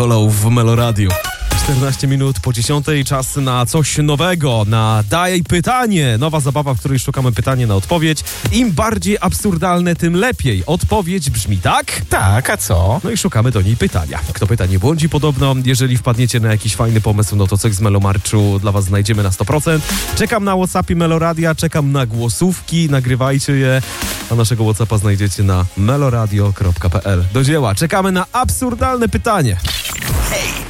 Hello w Meloradiu. 14 minut po 10, czas na coś nowego, na Daj pytanie. Nowa zabawa, w której szukamy pytania na odpowiedź. Im bardziej absurdalne, tym lepiej. Odpowiedź brzmi tak? Tak, a co? No i szukamy do niej pytania. Kto pyta, nie błądzi podobno. Jeżeli wpadniecie na jakiś fajny pomysł, no to coś z Melomarszu dla was znajdziemy na 100%. Czekam na WhatsAppie Meloradia, czekam na głosówki, nagrywajcie je. A naszego WhatsAppa znajdziecie na meloradio.pl. Do dzieła, czekamy na absurdalne pytanie. Hej,